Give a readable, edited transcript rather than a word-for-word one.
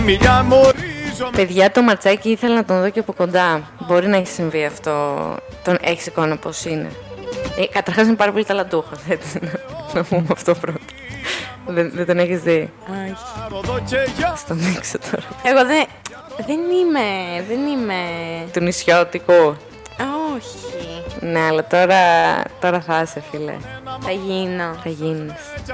Παιδιά, το ματσάκι ήθελα να τον δω και από κοντά. Μπορεί να έχει συμβεί αυτό. Τον έχεις εικόνα πώς είναι? Καταρχάς είναι πάρα πολύ ταλαντούχος, έτσι, να πούμε αυτό πρώτα. Δεν τον έχεις δει? Όχι. Στον δείξω τώρα. Εγώ δεν είμαι. Του νησιώτικου. Όχι. Ναι, αλλά τώρα θα είσαι, φίλε. Θα γίνω. Θα γίνεις.